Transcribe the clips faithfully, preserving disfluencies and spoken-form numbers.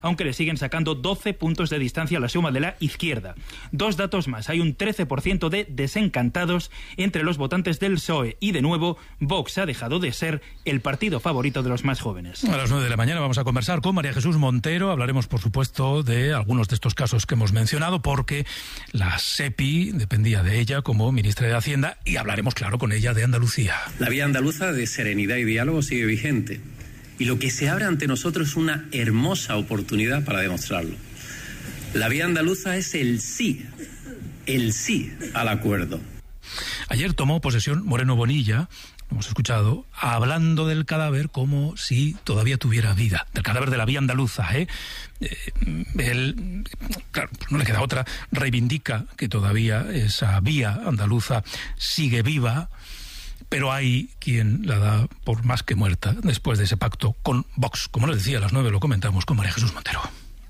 aunque le siguen sacando doce puntos de distancia a la suma de la izquierda. Dos datos más. Hay un trece por ciento de desencantados entre los votantes del P S O E y, de nuevo, Vox ha dejado de ser el partido favorito de los más jóvenes. A las nueve de la mañana vamos a conversar con María Jesús Montero. Hablaremos, por supuesto, de algunos de estos casos que hemos mencionado, porque la SEPI dependía de ella como ministra de Hacienda, y hablaremos, claro, con ella de Andalucía. La vía andaluza de serenidad y diálogo sigue vigente. Y lo que se abre ante nosotros es una hermosa oportunidad para demostrarlo. La vía andaluza es el sí, el sí al acuerdo. Ayer tomó posesión Moreno Bonilla, hemos escuchado, hablando del cadáver como si todavía tuviera vida, del cadáver de la vía andaluza, ¿eh? eh él, claro, pues no le queda otra, reivindica que todavía esa vía andaluza sigue viva, pero hay quien la da por más que muerta después de ese pacto con Vox. Como les decía, a las nueve lo comentamos con María Jesús Montero.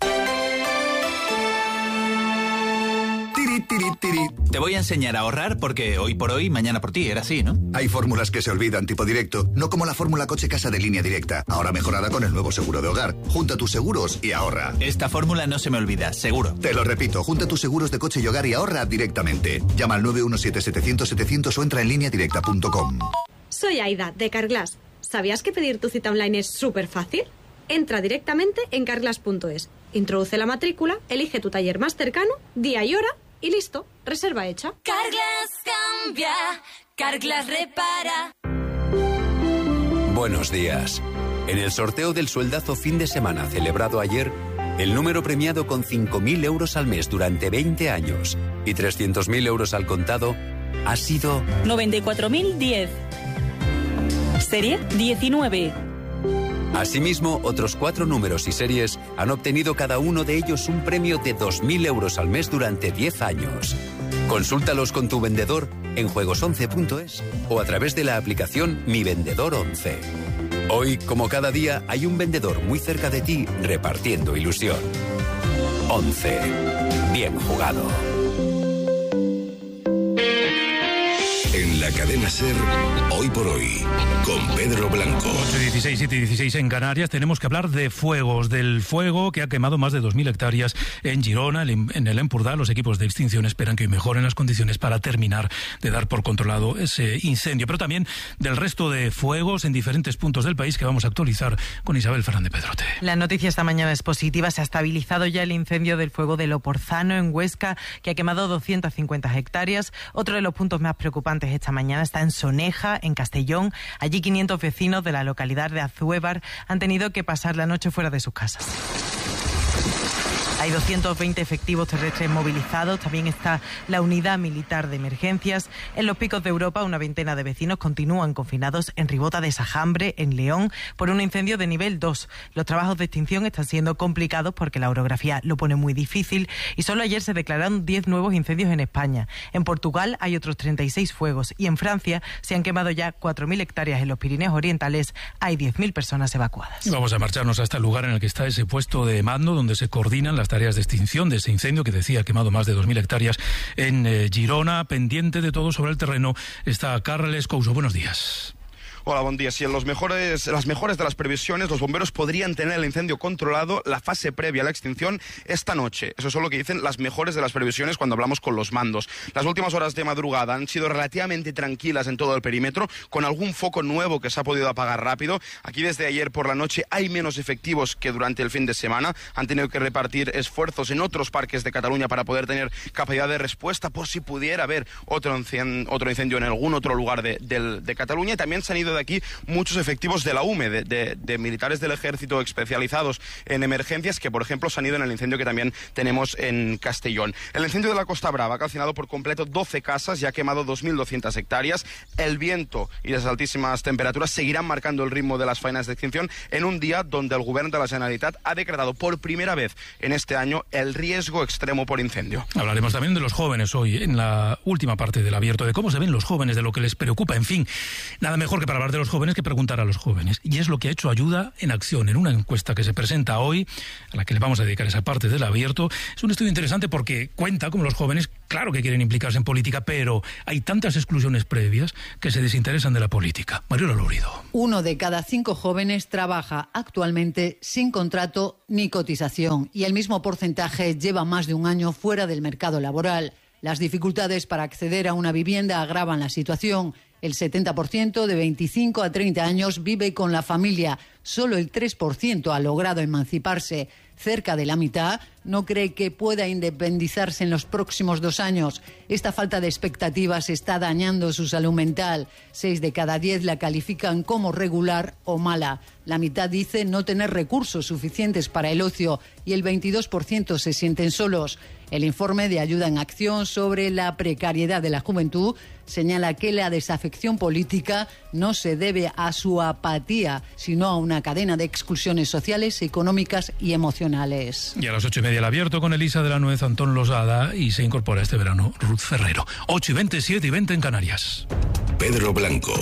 Tiri, tiri, tiri. Te voy a enseñar a ahorrar porque hoy por hoy, mañana por ti, era así, ¿no? Hay fórmulas que se olvidan, tipo directo, no como la fórmula coche-casa de Línea Directa, ahora mejorada con el nuevo seguro de hogar. Junta tus seguros y ahorra. Esta fórmula no se me olvida, seguro. Te lo repito, junta tus seguros de coche y hogar y ahorra directamente. Llama al nueve uno siete, setecientos, setecientos o entra en línea directa punto com. Soy Aida, de Carglass. ¿Sabías que pedir tu cita online es súper fácil? Entra directamente en carglass punto es, introduce la matrícula, elige tu taller más cercano, día y hora, y listo, reserva hecha. Carglass cambia, Carglass repara. Buenos días. En el sorteo del sueldazo fin de semana celebrado ayer, el número premiado con cinco mil euros al mes durante veinte años y trescientos mil euros al contado ha sido noventa y cuatro mil diez. Serie diecinueve. Asimismo, otros cuatro números y series han obtenido cada uno de ellos un premio de dos mil euros al mes durante diez años. Consúltalos con tu vendedor en juegos once punto es o a través de la aplicación Mi Vendedor once. Hoy, como cada día, hay un vendedor muy cerca de ti repartiendo ilusión. once. Bien jugado. En la cadena SER, Hoy por Hoy, con Pedro Blanco. ocho y dieciséis, siete y dieciséis en Canarias. Tenemos que hablar de fuegos, del fuego que ha quemado más de dos mil hectáreas en Girona, en el Empordà. Los equipos de extinción esperan que hoy mejoren las condiciones para terminar de dar por controlado ese incendio, pero también del resto de fuegos en diferentes puntos del país que vamos a actualizar con Isabel Fernández Pedrote. La noticia esta mañana es positiva. Se ha estabilizado ya el incendio del fuego de Loporzano en Huesca, que ha quemado doscientas cincuenta hectáreas. Otro de los puntos más preocupantes esta mañana está en Soneja, en Castellón. Allí quinientos vecinos de la localidad de Azuévar han tenido que pasar la noche fuera de sus casas. Hay doscientos veinte efectivos terrestres movilizados. También está la unidad militar de emergencias. En los Picos de Europa, una veintena de vecinos continúan confinados en Ribota de Sajambre, en León, por un incendio de nivel dos. Los trabajos de extinción están siendo complicados porque la orografía lo pone muy difícil y solo ayer se declararon diez nuevos incendios en España. En Portugal hay otros treinta y seis fuegos y en Francia se han quemado ya cuatro mil hectáreas. En los Pirineos Orientales hay diez mil personas evacuadas. Vamos a marcharnos hasta el lugar en el que está ese puesto de mando donde se coordinan las tareas de extinción de ese incendio que decía ha quemado más de dos mil hectáreas en eh, Girona. Pendiente de todo sobre el terreno está Carles Couso. Buenos días. Hola, buen día. Si en los mejores, las mejores de las previsiones, los bomberos podrían tener el incendio controlado, la fase previa a la extinción, esta noche. Eso es lo que dicen las mejores de las previsiones cuando hablamos con los mandos. Las últimas horas de madrugada han sido relativamente tranquilas en todo el perímetro, con algún foco nuevo que se ha podido apagar rápido. Aquí desde ayer por la noche hay menos efectivos que durante el fin de semana. Han tenido que repartir esfuerzos en otros parques de Cataluña para poder tener capacidad de respuesta por si pudiera haber otro incendio, otro incendio en algún otro lugar de, de, de Cataluña. Y también se han ido de aquí muchos efectivos de la U M E, de, de, de militares del ejército especializados en emergencias, que por ejemplo se han ido en el incendio que también tenemos en Castellón. El incendio de la Costa Brava ha calcinado por completo doce casas y ha quemado dos mil doscientas hectáreas. El viento y las altísimas temperaturas seguirán marcando el ritmo de las faenas de extinción en un día donde el Govern de la Generalitat ha decretado por primera vez en este año el riesgo extremo por incendio. Hablaremos también de los jóvenes hoy en la última parte del abierto, de cómo se ven los jóvenes, de lo que les preocupa. En fin, nada mejor que para hablar de los jóvenes que preguntar a los jóvenes. Y es lo que ha hecho Ayuda en Acción, en una encuesta que se presenta hoy, a la que le vamos a dedicar esa parte del abierto. Es un estudio interesante porque cuenta como los jóvenes, claro que quieren implicarse en política, pero hay tantas exclusiones previas que se desinteresan de la política. Mariola Lourido. Uno de cada cinco jóvenes trabaja actualmente sin contrato ni cotización y el mismo porcentaje lleva más de un año fuera del mercado laboral. Las dificultades para acceder a una vivienda agravan la situación. El setenta por ciento de veinticinco a treinta años vive con la familia. Solo el tres por ciento ha logrado emanciparse. Cerca de la mitad no cree que pueda independizarse en los próximos dos años. Esta falta de expectativas está dañando su salud mental. Seis de cada diez la califican como regular o mala. La mitad dice no tener recursos suficientes para el ocio y el veintidós por ciento se sienten solos. El informe de Ayuda en Acción sobre la precariedad de la juventud señala que la desafección política no se debe a su apatía, sino a una cadena de exclusiones sociales, económicas y emocionales. Y a las ocho y media el abierto con Elisa de la Nuez, Antón Losada, y se incorpora este verano Ruth Ferrero. ocho y veinte, siete y veinte en Canarias. Pedro Blanco.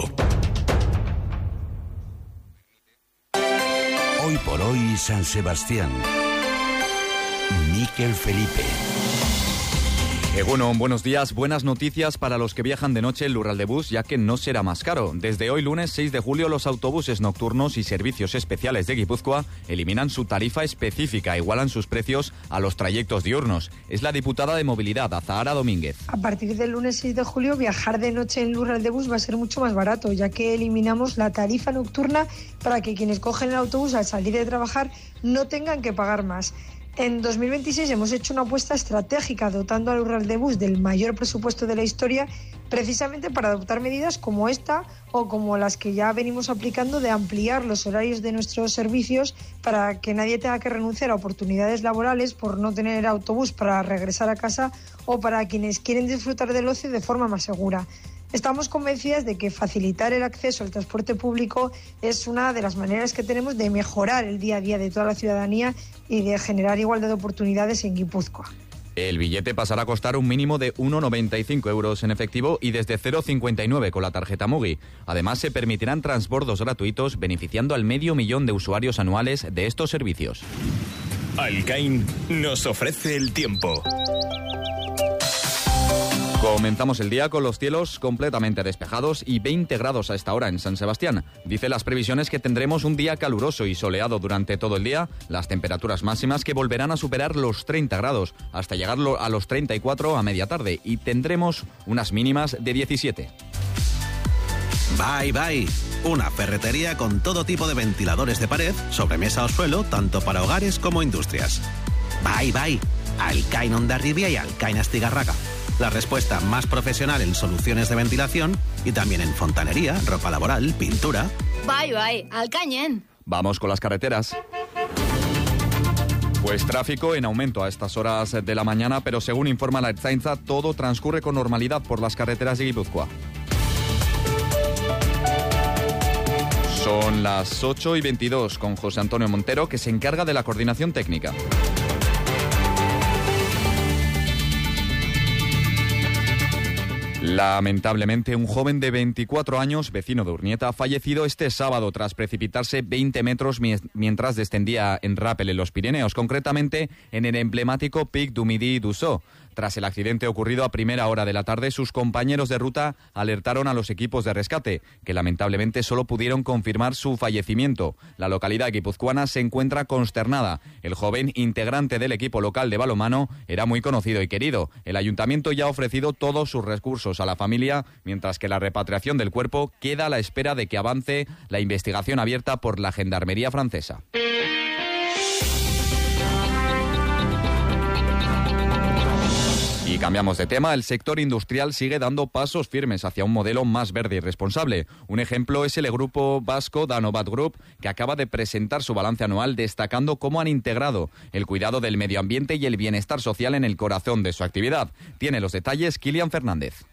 Hoy por hoy San Sebastián. Miquel Felipe. Egunon, buenos días. Buenas noticias para los que viajan de noche en Lural de Bus, ya que no será más caro. Desde hoy, lunes seis de julio, los autobuses nocturnos y servicios especiales de Guipúzcoa eliminan su tarifa específica, igualan sus precios a los trayectos diurnos. Es la diputada de Movilidad, Azahara Domínguez. A partir del lunes seis de julio, viajar de noche en Lural de Bus va a ser mucho más barato, ya que eliminamos la tarifa nocturna para que quienes cogen el autobús al salir de trabajar no tengan que pagar más. En dos mil veintiséis hemos hecho una apuesta estratégica dotando al Lural de Bus del mayor presupuesto de la historia, precisamente para adoptar medidas como esta o como las que ya venimos aplicando de ampliar los horarios de nuestros servicios para que nadie tenga que renunciar a oportunidades laborales por no tener autobús para regresar a casa o para quienes quieren disfrutar del ocio de forma más segura. Estamos convencidas de que facilitar el acceso al transporte público es una de las maneras que tenemos de mejorar el día a día de toda la ciudadanía y de generar igualdad de oportunidades en Guipúzcoa. El billete pasará a costar un mínimo de uno coma noventa y cinco euros en efectivo y desde cero coma cincuenta y nueve con la tarjeta Mugi. Además, se permitirán transbordos gratuitos, beneficiando al medio millón de usuarios anuales de estos servicios. Alcain nos ofrece el tiempo. Comenzamos el día con los cielos completamente despejados y veinte grados a esta hora en San Sebastián. Dice las previsiones que tendremos un día caluroso y soleado durante todo el día, las temperaturas máximas que volverán a superar los treinta grados hasta llegar a los treinta y cuatro a media tarde y tendremos unas mínimas de diecisiete. Bye Bye, una ferretería con todo tipo de ventiladores de pared, sobremesa o suelo, tanto para hogares como industrias. Bye Bye, Alcain Hondarribia y Alcain Astigarraga. La respuesta más profesional en soluciones de ventilación y también en fontanería, ropa laboral, pintura. Bye, bye, Alcañen. Vamos con las carreteras. Pues tráfico en aumento a estas horas de la mañana, pero según informa la Ertzaintza, todo transcurre con normalidad por las carreteras de Guipúzcoa. Son las ocho y veintidós con José Antonio Montero, que se encarga de la coordinación técnica. Lamentablemente, un joven de veinticuatro años, vecino de Urnieta, ha fallecido este sábado tras precipitarse veinte metros mientras descendía en rápel en los Pirineos, concretamente en el emblemático Pic du Midi d'Ussó. Tras el accidente ocurrido a primera hora de la tarde, sus compañeros de ruta alertaron a los equipos de rescate, que lamentablemente solo pudieron confirmar su fallecimiento. La localidad guipuzcoana se encuentra consternada. El joven, integrante del equipo local de balonmano, era muy conocido y querido. El ayuntamiento ya ha ofrecido todos sus recursos a la familia, mientras que la repatriación del cuerpo queda a la espera de que avance la investigación abierta por la Gendarmería francesa. Y cambiamos de tema. El sector industrial sigue dando pasos firmes hacia un modelo más verde y responsable. Un ejemplo es el grupo vasco Danovat Group, que acaba de presentar su balance anual destacando cómo han integrado el cuidado del medio ambiente y el bienestar social en el corazón de su actividad. Tiene los detalles Kilian Fernández.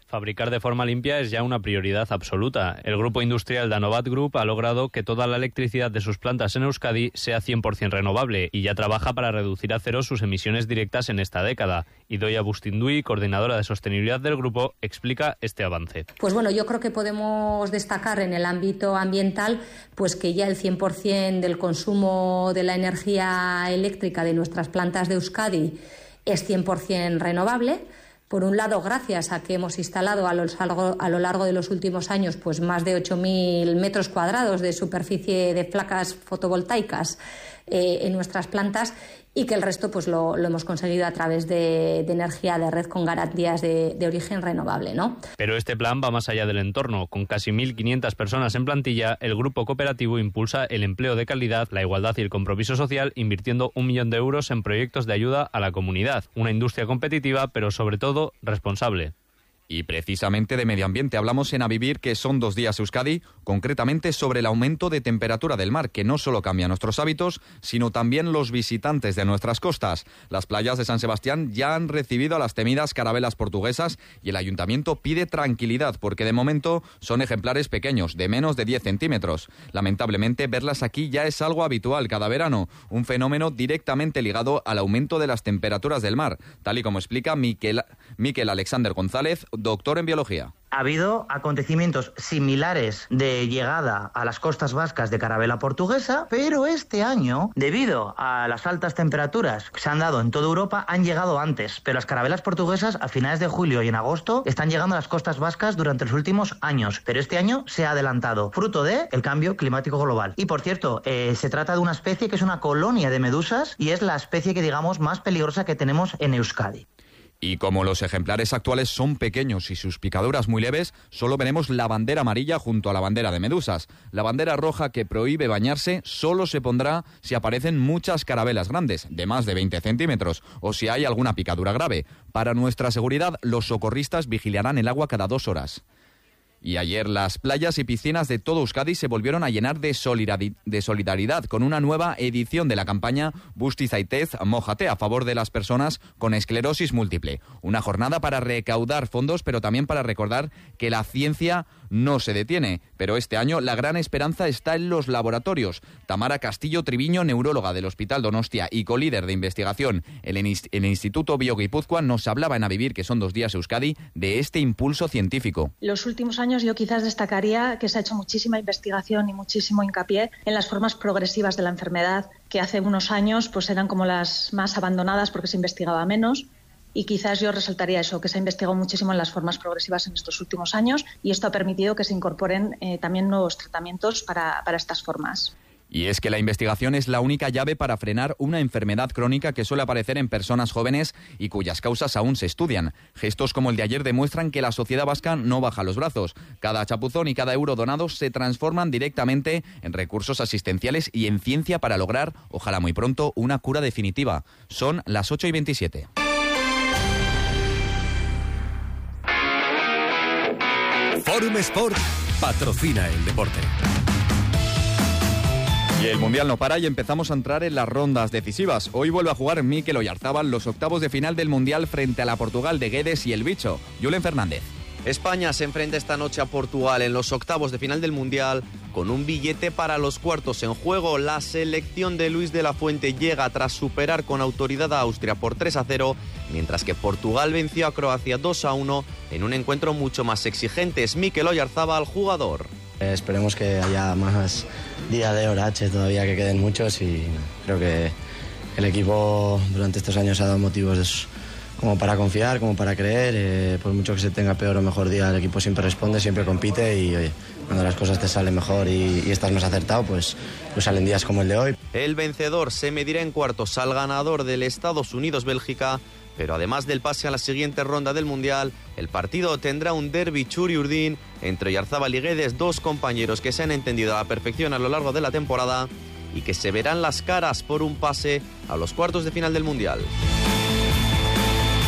Fabricar de forma limpia es ya una prioridad absoluta. El grupo industrial Danovat Group ha logrado que toda la electricidad de sus plantas en Euskadi sea cien por ciento renovable y ya trabaja para reducir a cero sus emisiones directas en esta década. Idoia Bustindui, coordinadora de sostenibilidad del grupo, explica este avance. Pues bueno, yo creo que podemos destacar en el ámbito ambiental pues que ya el cien por ciento del consumo de la energía eléctrica de nuestras plantas de Euskadi es cien por ciento renovable. Por un lado, gracias a que hemos instalado a lo largo, a lo largo de los últimos años pues más de ocho mil metros cuadrados de superficie de placas fotovoltaicas eh, en nuestras plantas, y que el resto pues lo, lo hemos conseguido a través de, de energía de red con garantías de, de origen renovable, ¿no? Pero este plan va más allá del entorno. Con casi mil quinientas personas en plantilla, el grupo cooperativo impulsa el empleo de calidad, la igualdad y el compromiso social, invirtiendo un millón de euros en proyectos de ayuda a la comunidad. Una industria competitiva, pero sobre todo responsable. Y precisamente de medio ambiente hablamos en A Vivir, que son dos días Euskadi, concretamente sobre el aumento de temperatura del mar, que no solo cambia nuestros hábitos, sino también los visitantes de nuestras costas. Las playas de San Sebastián ya han recibido a las temidas carabelas portuguesas y el ayuntamiento pide tranquilidad, porque de momento son ejemplares pequeños, de menos de diez centímetros. Lamentablemente, verlas aquí ya es algo habitual cada verano, un fenómeno directamente ligado al aumento de las temperaturas del mar, tal y como explica Miquel, Miquel Alexander González, doctor en biología. Ha habido acontecimientos similares de llegada a las costas vascas de carabela portuguesa, pero este año, debido a las altas temperaturas que se han dado en toda Europa, han llegado antes. Pero las carabelas portuguesas a finales de julio y en agosto están llegando a las costas vascas durante los últimos años, pero este año se ha adelantado, fruto del cambio climático global. Y por cierto, eh, se trata de una especie que es una colonia de medusas y es la especie que digamos más peligrosa que tenemos en Euskadi. Y como los ejemplares actuales son pequeños y sus picaduras muy leves, solo veremos la bandera amarilla junto a la bandera de medusas. La bandera roja, que prohíbe bañarse, solo se pondrá si aparecen muchas carabelas grandes, de más de veinte centímetros, o si hay alguna picadura grave. Para nuestra seguridad, los socorristas vigilarán el agua cada dos horas. Y ayer las playas y piscinas de todo Euskadi se volvieron a llenar de solidaridad con una nueva edición de la campaña Busti Zaitez Mójate, a favor de las personas con esclerosis múltiple. Una jornada para recaudar fondos, pero también para recordar que la ciencia no se detiene. Pero este año la gran esperanza está en los laboratorios. Tamara Castillo Triviño, neuróloga del Hospital Donostia y colíder de investigación en el Instituto Bioguipúzcoa, nos hablaba en A Vivir, que son dos días Euskadi, de este impulso científico. Los últimos años yo quizás destacaría que se ha hecho muchísima investigación y muchísimo hincapié en las formas progresivas de la enfermedad, que hace unos años pues eran como las más abandonadas porque se investigaba menos. Y quizás yo resaltaría eso, que se ha investigado muchísimo en las formas progresivas en estos últimos años, y esto ha permitido que se incorporen eh, también nuevos tratamientos para, para estas formas. Y es que la investigación es la única llave para frenar una enfermedad crónica que suele aparecer en personas jóvenes y cuyas causas aún se estudian. Gestos como el de ayer demuestran que la sociedad vasca no baja los brazos. Cada chapuzón y cada euro donado se transforman directamente en recursos asistenciales y en ciencia para lograr, ojalá muy pronto, una cura definitiva. Son las ocho y veintisiete. Forum Sport patrocina el deporte. Y el Mundial no para y empezamos a entrar en las rondas decisivas. Hoy vuelve a jugar Mikel Oyarzábal los octavos de final del Mundial frente a la Portugal de Guedes y el Bicho. Julen Fernández. España se enfrenta esta noche a Portugal en los octavos de final del Mundial con un billete para los cuartos en juego. La selección de Luis de la Fuente llega tras superar con autoridad a Austria por tres a cero, mientras que Portugal venció a Croacia dos a uno en un encuentro mucho más exigente. Es Mikel Oyarzábal, jugador. Eh, esperemos que haya más días de Orache todavía, que queden muchos, y creo que el equipo durante estos años ha dado motivos de como para confiar, como para creer. Eh, por mucho que se tenga peor o mejor día, el equipo siempre responde, siempre compite, y oye, cuando las cosas te salen mejor y, y estás más acertado, pues, pues salen días como el de hoy. El vencedor se medirá en cuartos al ganador del Estados Unidos-Bélgica, pero además del pase a la siguiente ronda del Mundial, el partido tendrá un derbi Churi-Urdin entre Oyarzábal y Guedes, dos compañeros que se han entendido a la perfección a lo largo de la temporada y que se verán las caras por un pase a los cuartos de final del Mundial. Y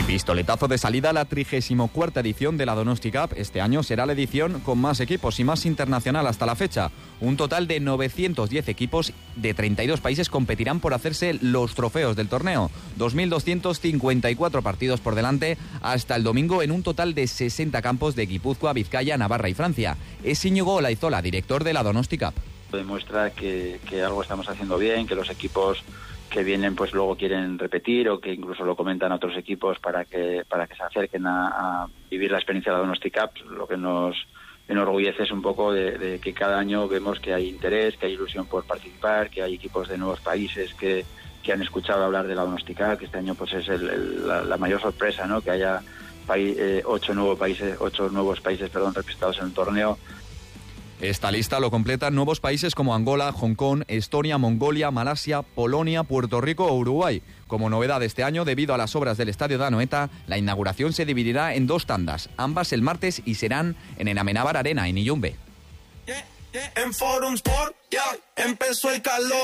Pistoletazo de salida a la trigésima cuarta edición de la Donosti Cup. Este año será la edición con más equipos y más internacional hasta la fecha. Un total de novecientos diez equipos de treinta y dos países competirán por hacerse los trofeos del torneo. dos mil doscientos cincuenta y cuatro partidos por delante hasta el domingo en un total de sesenta campos de Guipúzcoa, Vizcaya, Navarra y Francia. Es Íñigo Olaizola, director de la Donosti Cup. Demuestra que, que algo estamos haciendo bien, que los equipos que vienen pues luego quieren repetir o que incluso lo comentan otros equipos para que para que se acerquen a, a vivir la experiencia de la Donosti Cup. Lo que nos enorgullece es un poco de, de que cada año vemos que hay interés, que hay ilusión por participar, que hay equipos de nuevos países que, que han escuchado hablar de la Donosti Cup, que este año pues es el, el, la, la mayor sorpresa, ¿no? Que haya país, eh, ocho nuevos países, ocho nuevos países, perdón, representados en el torneo. Esta lista lo completan nuevos países como Angola, Hong Kong, Estonia, Mongolia, Malasia, Polonia, Puerto Rico o Uruguay. Como novedad de este año, debido a las obras del Estadio de Anoeta, la inauguración se dividirá en dos tandas, ambas el martes y serán en el Amenábar Arena, en Iyumbe. En Forum Sport ya empezó el calor.